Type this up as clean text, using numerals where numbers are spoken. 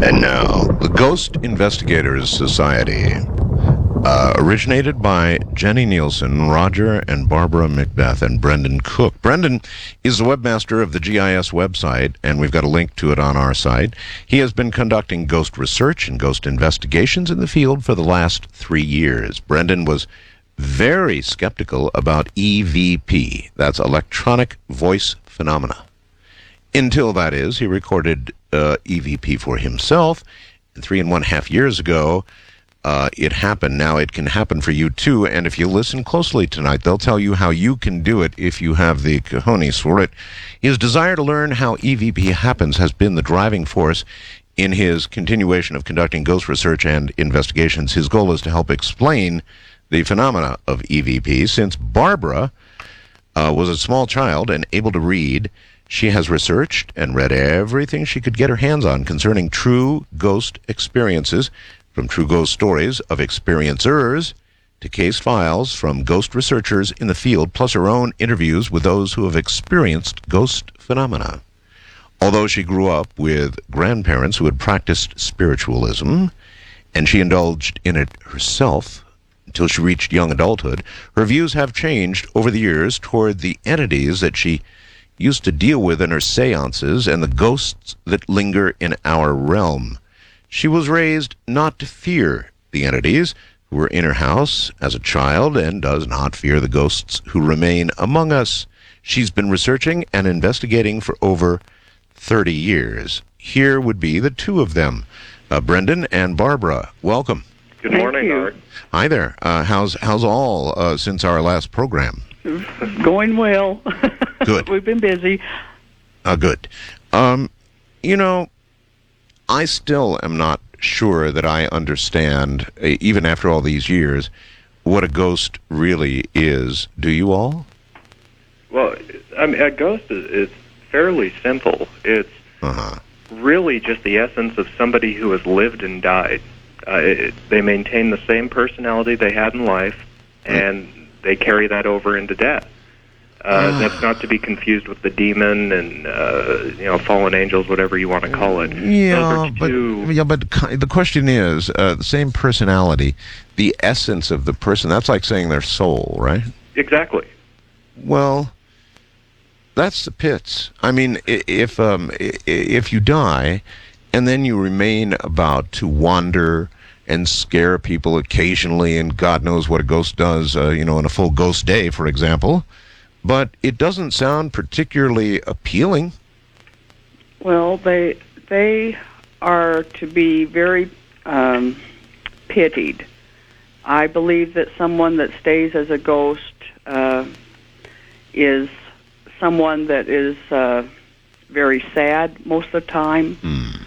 And now, the Ghost Investigators Society, originated by Jenny Nielsen, Roger and Barbara Macbeth, and Brendan Cook. Brendan is the webmaster of the GIS website, and we've got a link to it on our site. He has been conducting ghost research and ghost investigations in the field for the last 3 years. Brendan was very skeptical about EVP, that's electronic voice phenomena. Until, that is, he recorded EVP for himself, and 3.5 years ago, it happened. Now it can happen for you too, and if you listen closely tonight, they'll tell you how you can do it if you have the cojones for it. His desire to learn how EVP happens has been the driving force in his continuation of conducting ghost research and investigations. His goal is to help explain the phenomena of EVP. Since Barbara was a small child and able to read, she has researched and read everything she could get her hands on concerning true ghost experiences, from true ghost stories of experiencers to case files from ghost researchers in the field, plus her own interviews with those who have experienced ghost phenomena. Although she grew up with grandparents who had practiced spiritualism, and she indulged in it herself until she reached young adulthood, her views have changed over the years toward the entities that she used to deal with in her seances and the ghosts that linger in our realm. She was raised not to fear the entities who were in her house as a child and does not fear the ghosts who remain among us. She's been researching and investigating for over 30 years. Here would be the two of them, Brendan and Barbara. Welcome. Good morning, Art. Hi there. How's all since our last program? Going well. Good. We've been busy. Good. I still am not sure that I understand, even after all these years, what a ghost really is. Do you all? Well, I mean, a ghost is fairly simple. It's really just the essence of somebody who has lived and died. They maintain the same personality they had in life, and they carry that over into death. That's not to be confused with the demon and fallen angels, whatever you want to call it. But the question is the same personality, the essence of the person. That's like saying their soul, right? Exactly. Well, that's the pits. I mean, if you die, and then you remain about to wander and scare people occasionally, and God knows what a ghost does, in a full ghost day, for example. But it doesn't sound particularly appealing. Well, they are to be very pitied. I believe that someone that stays as a ghost is someone that is very sad most of the time.